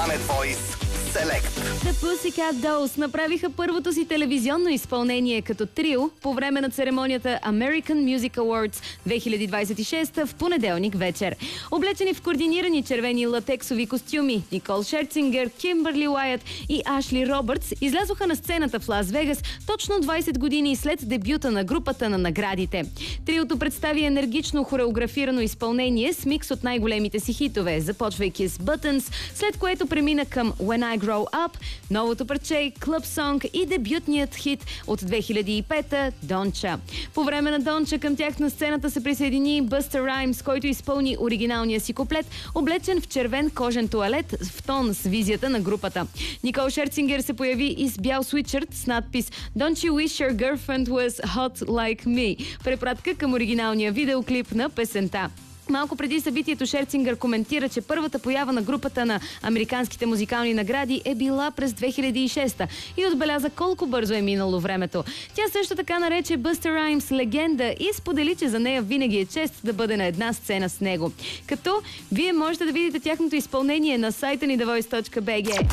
Planet Voice Select. The Pussycat Dolls направиха първото си телевизионно изпълнение като трио по време на церемонията American Music Awards 2026 в понеделник вечер. Облечени в координирани червени латексови костюми, Никол Шерцингер, Кимбърли Уайът и Ашли Робъртс излязоха на сцената в Лас Вегас точно 20 години след дебюта на групата на наградите. Триото представи енергично хореографирано изпълнение с микс от най-големите си хитове, започвайки с Buttons, след което премина към When I Grow Up, новото парче Club Song и дебютният хит от 2005-та Doncha. По време на Doncha към тях на сцената се присъедини Busta Rhymes, който изпълни оригиналния си куплет, облечен в червен кожен тоалет в тон с визията на групата. Никол Шерцингер се появи и с бял свитшърт с надпис Don't you wish your girlfriend was hot like me? Препратка към оригиналния видеоклип на песента. Малко преди събитието Шерцингер коментира, че първата поява на групата на американските музикални награди е била през 2006 и отбеляза колко бързо е минало времето. Тя също така нарече Busta Rhymes легенда и сподели, че за нея винаги е чест да бъде на една сцена с него. Като вие можете да видите тяхното изпълнение на сайта ни thevoice.bg.